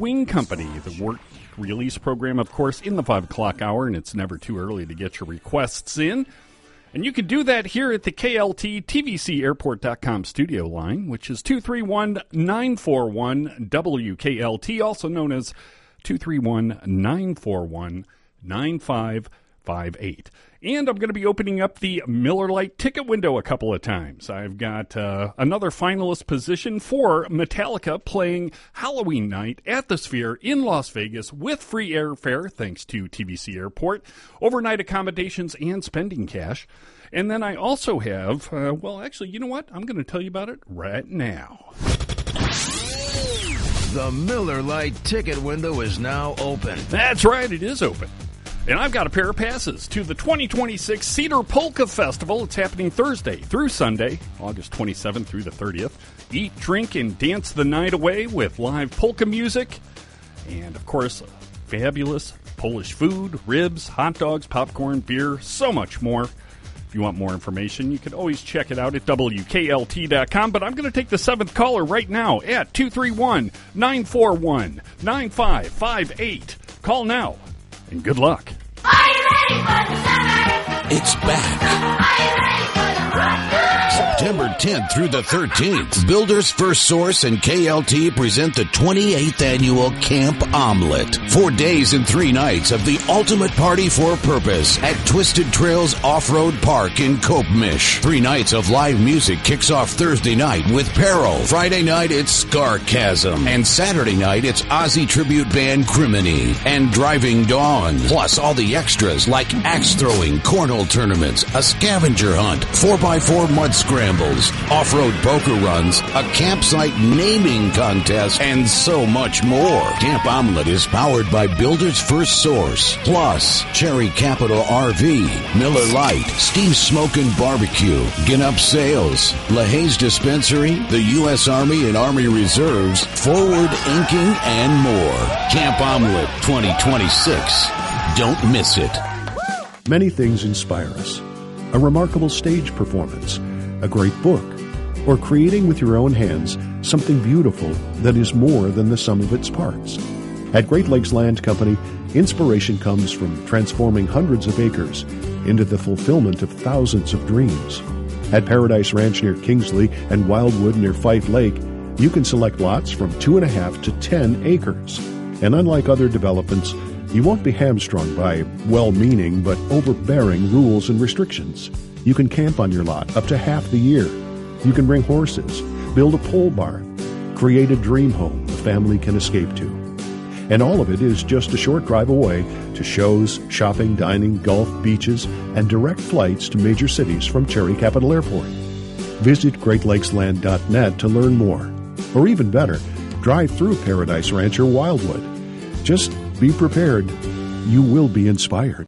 Wing Company. The work release program, of course, in the 5 o'clock hour, and it's never too early to get your requests in. And you can do that here at the KLT TVCAirport.com studio line, which is 231-941-WKLT, also known as 231-941-9558. And I'm going to be opening up the Miller Lite ticket window a couple of times. I've got another finalist position for Metallica playing Halloween night at the Sphere in Las Vegas with free airfare, thanks to TVC Airport, overnight accommodations, and spending cash. And then I also have, actually, you know what? I'm going to tell you about it right now. The Miller Lite ticket window is now open. That's right, it is open. And I've got a pair of passes to the 2026 Cedar Polka Festival. It's happening Thursday through Sunday, August 27th through the 30th. Eat, drink, and dance the night away with live polka music. And, of course, fabulous Polish food, ribs, hot dogs, popcorn, beer, so much more. If you want more information, you can always check it out at WKLT.com. But I'm going to take the 7th caller right now at 231-941-9558. Call now. And good luck. Are you ready for the summer? It's back. Are you ready for the rock? September 10th through the 13th, Builders First Source and KLT present the 28th annual Camp Omelet. 4 days and 3 nights of the ultimate party for purpose at Twisted Trails Off-Road Park in Kopmish. 3 nights of live music kicks off Thursday night with Peril. Friday night, it's Scarchasm. And Saturday night, it's Ozzy tribute band Criminy and Driving Dawn. Plus all the extras like axe throwing, cornhole tournaments, a scavenger hunt, 4x4 mud scrambles, off-road poker runs, a campsite naming contest, and so much more. Camp Omelet is powered by Builders First Source, plus Cherry Capital RV, Miller Lite, Steve's Smokin' Barbecue, Ginup Sales, LaHaye's Dispensary, the U.S. Army and Army Reserves, Forward Inking, and more. Camp Omelet 2026. Don't miss it. Many things inspire us. A remarkable stage performance, a great book, or creating with your own hands something beautiful that is more than the sum of its parts. At Great Lakes Land Company, inspiration comes from transforming hundreds of acres into the fulfillment of thousands of dreams. At Paradise Ranch near Kingsley and Wildwood near Fife Lake, you can select lots from 2.5 to 10 acres. And unlike other developments, you won't be hamstrung by well-meaning but overbearing rules and restrictions. You can camp on your lot up to half the year. You can bring horses, build a pole barn, create a dream home a family can escape to. And all of it is just a short drive away to shows, shopping, dining, golf, beaches, and direct flights to major cities from Cherry Capital Airport. Visit GreatLakesLand.net to learn more. Or even better, drive through Paradise Ranch or Wildwood. Just be prepared. You will be inspired.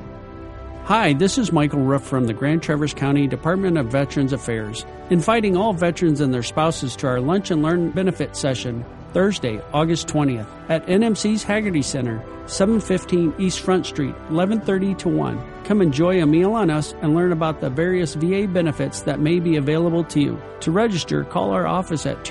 Hi, this is Michael Ruff from the Grand Traverse County Department of Veterans Affairs, inviting all veterans and their spouses to our Lunch and Learn benefit session Thursday, August 20th at NMC's Haggerty Center, 715 East Front Street, 11:30 to 1. Come enjoy a meal on us and learn about the various VA benefits that may be available to you. To register, call our office at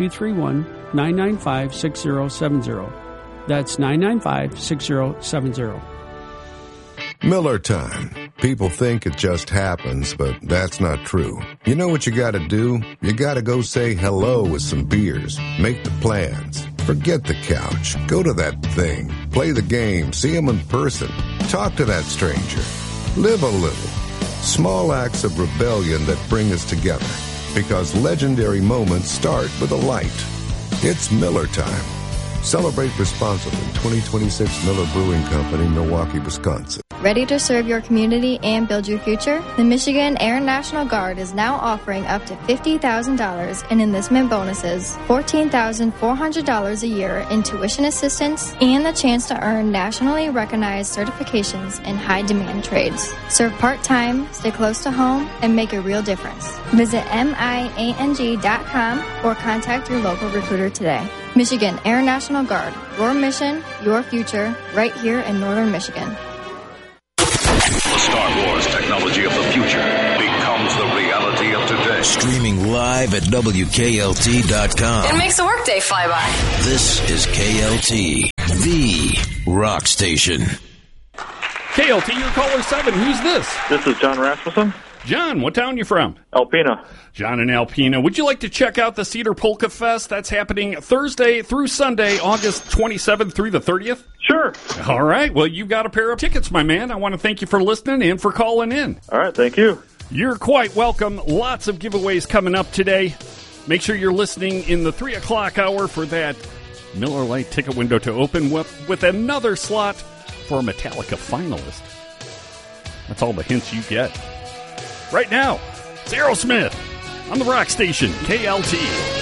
231-995-6070. That's 995-6070. Miller time. People think it just happens, but that's not true. You know what you gotta do? You gotta go say hello with some beers. Make the plans. Forget the couch. Go to that thing. Play the game. See them in person. Talk to that stranger. Live a little. Small acts of rebellion that bring us together. Because legendary moments start with a light. It's Miller time. Celebrate responsibly. 2026 Miller Brewing Company, Milwaukee, Wisconsin. Ready to serve your community and build your future? The Michigan Air National Guard is now offering up to $50,000 in enlistment bonuses, $14,400 a year in tuition assistance, and the chance to earn nationally recognized certifications in high-demand trades. Serve part-time, stay close to home, and make a real difference. Visit MIANG.com or contact your local recruiter today. Michigan Air National Guard, your mission, your future, right here in northern Michigan. The Star Wars technology of the future becomes the reality of today. Streaming live at WKLT.com. It makes a workday fly by. This is KLT, the rock station. KLT, your caller 7. Who's this? This is John Rasmussen. John, what town you from? Alpena. John in Alpena. Would you like to check out the Cedar Polka Fest? That's happening Thursday through Sunday, August 27th through the 30th. Sure. All right. Well, you've got a pair of tickets, my man. I want to thank you for listening and for calling in. All right. Thank you. You're quite welcome. Lots of giveaways coming up today. Make sure you're listening in the 3 o'clock hour for that Miller Lite ticket window to open with another slot for a Metallica finalist. That's all the hints you get. Right now, it's Aerosmith on the Rock Station, KLT.